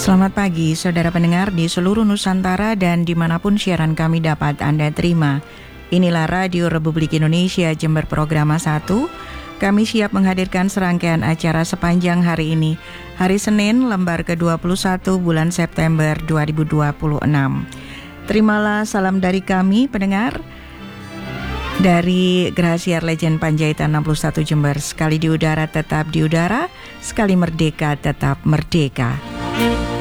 Selamat pagi, saudara pendengar di seluruh Nusantara dan dimanapun siaran kami dapat Anda terima. Inilah Radio Republik Indonesia Jember Programa 1. Kami siap menghadirkan serangkaian acara sepanjang hari ini, hari Senin, lembar ke-21 bulan September 2026. Terimalah salam dari kami, pendengar, dari Grahasiar Legend Panjaitan 61 Jember. Sekali di udara tetap di udara, sekali merdeka tetap merdeka.